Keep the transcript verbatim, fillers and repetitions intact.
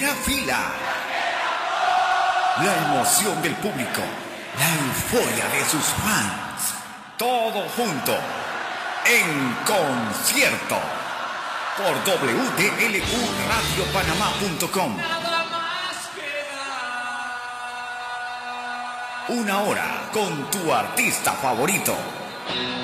primera fila. La emoción del público, la euforia de sus fans. Todo junto, en concierto, por W D L U Radio Panamá punto com. Una hora con tu artista favorito.